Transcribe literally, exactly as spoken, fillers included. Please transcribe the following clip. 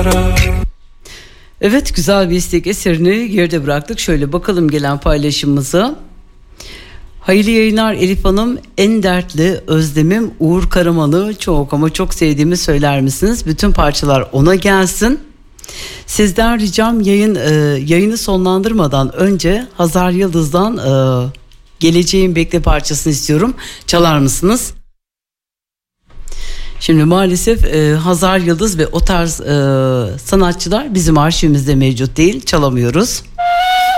Evet, güzel bir istek eserini geride bıraktık. Şöyle bakalım gelen paylaşımımıza. Hayırlı yayınlar Elif Hanım. En dertli özlemim Uğur Karaman'ı çok ama çok sevdiğimi söyler misiniz? Bütün parçalar ona gelsin. Sizden ricam yayın e, yayını sonlandırmadan önce Hazar Yıldız'dan e, Geleceğin Bekle parçasını istiyorum. Çalar mısınız? Şimdi maalesef e, Hazar Yıldız ve o tarz e, sanatçılar bizim arşivimizde mevcut değil, çalamıyoruz.